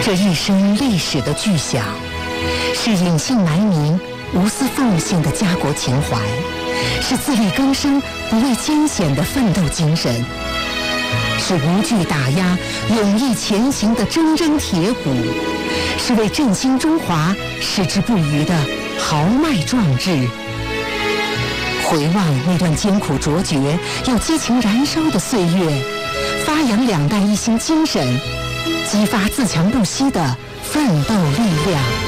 这一生历史的巨响，是隐姓埋名、无私奉献的家国情怀，是自力更生、不畏艰险的奋斗精神，是无惧打压、勇毅前行的铮铮铁骨，是为振兴中华矢志不渝的豪迈壮志。回望那段艰苦卓绝又激情燃烧的岁月，发扬两弹一星精神，激发自强不息的奋斗力量。